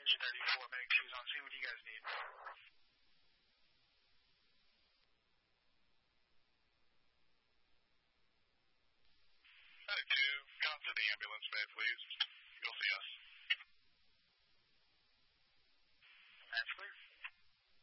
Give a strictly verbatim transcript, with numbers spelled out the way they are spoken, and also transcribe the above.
G thirty-four, make shoes on. See what you guys need. ninety-two, come to the ambulance bay, please. You'll see us.